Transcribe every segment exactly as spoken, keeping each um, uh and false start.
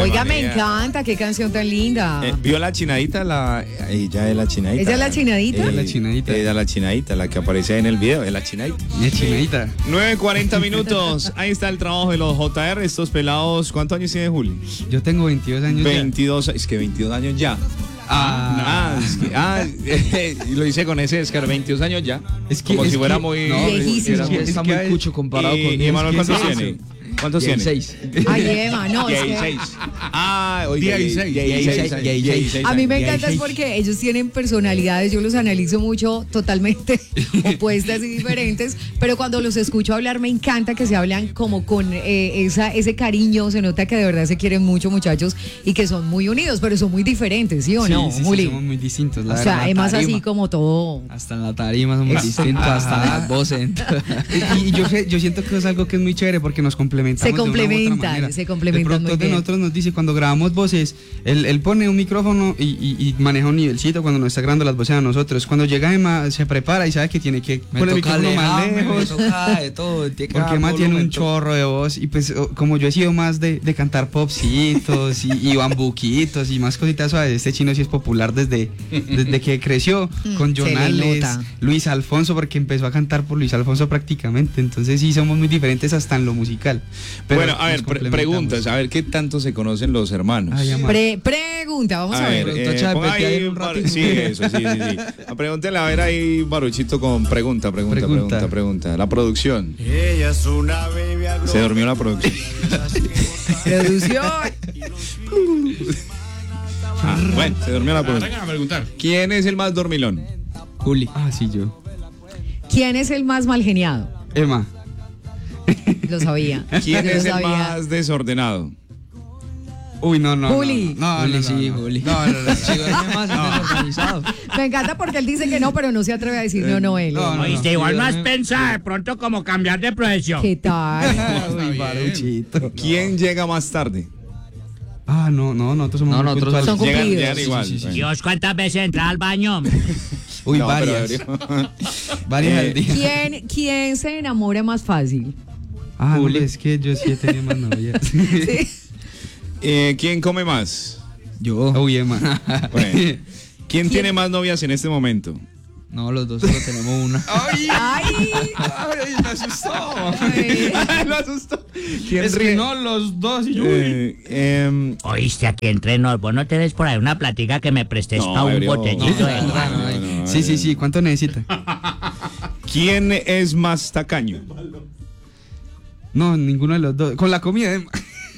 Oiga, me María. encanta, qué canción tan linda. Eh, ¿Vio la chinadita? La, ella es la chinadita. ¿Ella es la chinadita? Eh, La chinadita. Ella es la chinadita, la que aparece en el video, es la chinadita. Y es chinadita. nueve cuarenta minutos, ahí está el trabajo de los J R, estos pelados. ¿Cuántos años tiene Juli? Yo tengo veintidós años veintidós, es que veintidós años ya. Ah, Ah, es que, ah eh, lo hice con ese descaro, veintidós años ya. Es que- como es si fuera que- muy... no, Viejísimo. es que Está es que muy hay- cucho comparado y, con y Emanuel, ¿cuántos ¿qué es tiene? eso? ¿Cuántos tiene? dieciséis. Ay, Emma, no, es que dieciséis. Ah, oiga, dieciséis. dieciséis. dieciséis a mí me años. encanta es porque ellos tienen personalidades, yo los analizo mucho totalmente opuestas y diferentes, pero cuando los escucho hablar me encanta que se hablan como con eh, esa, ese cariño, se nota que de verdad se quieren mucho, muchachos, y que son muy unidos, pero son muy diferentes, ¿sí o Sí, no, sí, sí, Juli? somos muy distintos, la O sea, verdad. es más tarima. así como todo. Hasta en la tarima somos distintos, hasta en las voces. Y, y yo, sé- yo siento que es algo que es muy chévere porque nos complementamos. Se de una u otra complementan, manera. se complementan El productor muy de bien. nosotros nos dice cuando grabamos voces, él, él pone un micrófono y, y- y maneja un nivelcito cuando nos está grabando las voces a nosotros. Cuando llega Emma se prepara y sabe que tiene que Me poner el toca micrófono más alejarme, me lejos. toca de todo. tiene que Porque bajar Emma tiene un volumen, chorro de voz y pues o- como yo he sido más de, de cantar popsitos y, y bambuquitos y más cositas suaves, este chino sí es popular desde, desde que creció con se le Jonales, nota. Luis Alfonso, porque empezó a cantar por Luis Alfonso prácticamente, entonces sí somos muy diferentes hasta en lo musical. Pero Bueno, a nos ver, pre- complementamos. preguntas, a ver qué tanto se conocen los hermanos. Ay, amor. Pre- pregunta, vamos a, A ver. ver, Pregunta eh, ChatGPT ponga ahí ahí un un bar- ratito. sí, eso, sí, sí, sí. A pregúntele, a ver ahí, Baruchito, con pregunta, pregunta, pregunta, Pregunta. pregunta. La producción. Ella es una baby agro- Se durmió la producción. Producción. Ah, bueno, se durmió la producción. Vengan a preguntar. ¿Quién es el más dormilón? Juli. Ah, sí, yo. ¿Quién es el más mal geniado? Emma. Lo sabía. ¿Quién Yo lo es el sabía. más desordenado? Uy, no, no. Juli. No, no, Juli, no, sí, no. Juli. No, no, no. no. Sí, duerme más desorganizado. Me encanta porque él dice que no, pero no se atreve a decir no, no, él. No, no, Oíste, igual no has Sí, pensado de pronto como cambiar de profesión. ¿Qué tal? Uy, Baruchito. ¿Quién llega más tarde? Ah, no, no, nosotros somos No, muy nosotros puntuales. Son Llegan, cumplidos. llegan Sí, igual. sí, sí, sí. Bueno. Dios, ¿cuántas veces entra al baño? Uy, No, pero varias. debería- Varias Eh, al día. ¿Quién, ¿Quién se enamora más fácil? Ah, no, Juli. es que yo sí he tenido más novias. Sí. Eh, ¿Quién come más? Yo. Uy, Emma. Bueno. ¿Quién tiene más novias en este momento? No, los dos solo tenemos una. ¡Ay! ¡Ay! ¡Ay, me asustó! Ay. Lo asustó. ¿Quién Es ríe? que no, los dos y yo. Eh, em, Oíste, aquí entre nos, vos no tenés por ahí una platica que me prestes No, para un abrió. botellito No, de no, guaro. no, no, Sí, sí, eh. sí. ¿Cuánto necesita? ¿Quién es más tacaño? No, ninguno de los dos. Con la comida, Emma.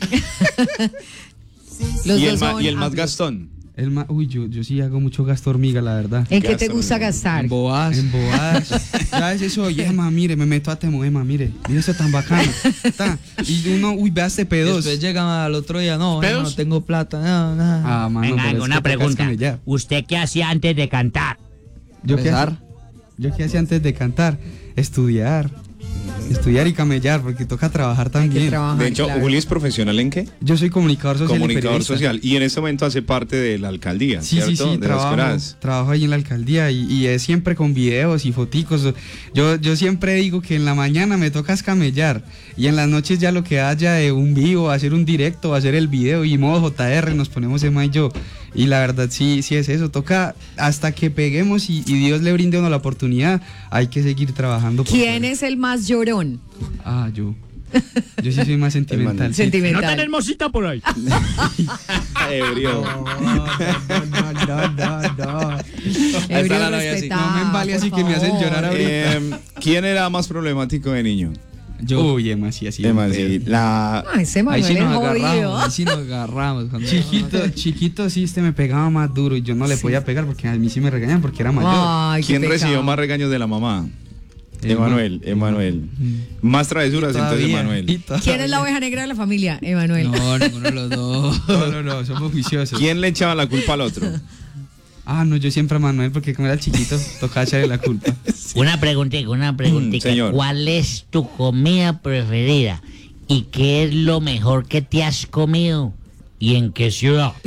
Los ¿Y el, dos ma- son y el más amplios. gastón? El ma- Uy, yo, yo sí hago mucho gasto hormiga, la verdad. ¿En qué te Gastar, gusta ¿no? gastar? En bobadas. En bobadas. Ya es eso, oye, Emma, mire, me meto a Temo, Emma, mire, mire eso tan bacano. Ta. Y uno, uy, vea este P dos. Después llega al otro día, no, ¿Pedos? no tengo plata, no, no. Ah, mano, Venga, pero es una que toca pregunta. escamellar. ¿Usted qué hacía antes de cantar? ¿Yo qué, Rezar. hacía, yo qué hacía antes de cantar? Estudiar. Estudiar y camellar, porque toca trabajar Hay que también. trabajar, De hecho, claro. ¿Juli es profesional en qué? Yo soy comunicador social. y Comunicador periodista. social. Y en este momento hace parte de la alcaldía, Sí, sí, ¿cierto? sí, De las trabajo, Quebradas. trabajo ahí en la alcaldía y, y es siempre con videos y foticos. Yo, yo siempre digo que en la mañana me toca escamellar y en las noches ya lo que haya de un vivo, hacer un directo, hacer el video y modo J R nos ponemos Emma y yo. Y la verdad sí, sí es eso, toca hasta que peguemos y, y Dios le brinde a uno la oportunidad, hay que seguir trabajando. por ¿Quién fuera. es el más llorón? Ah, yo. Yo sí soy más sentimental. sí. ¿No Sentimental. tenés mosita por ahí? Ebrio. No, no, no, no. Ebrio la novia así. respetado, No me embale así por que me hacen favor. llorar ahorita. Em, ¿Quién era más problemático de niño? Yo. Uy, Emma, sí, así. Emma, sí, la... Ah, ese Ahí Manuel sí es nos jodido. agarramos, ahí sí nos agarramos. cuando- Chiquito, chiquito sí, este me pegaba más duro y yo no le podía pegar porque a mí sí me regañaban porque era mayor. Ay, qué ¿Quién pecado. recibió más regaños de la mamá? Emma. Emanuel, Emanuel. Más travesuras entonces Todavía, y Emanuel. todavía. ¿Quién es la oveja negra de la familia? Emanuel. No, ninguno de los dos. No, no, no, somos juiciosos. ¿Quién le echaba la culpa al otro? Ah, no, yo siempre a Manuel porque como era chiquito tocaba echarle la culpa. Una preguntita, una preguntita. Mm, señor. ¿Cuál es tu comida preferida? ¿Y qué es lo mejor que te has comido? ¿Y en qué ciudad?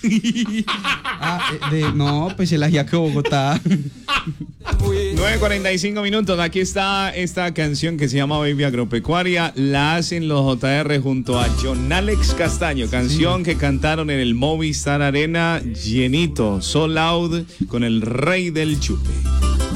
Ah, eh, de, no, pues el ajiaco de Bogotá. nueve cuarenta y cinco minutos, aquí está esta canción que se llama Baby Agropecuaria, la hacen los J R junto a John Alex Castaño, canción que cantaron en el Movistar Arena llenito, sold out, con el rey del chupe.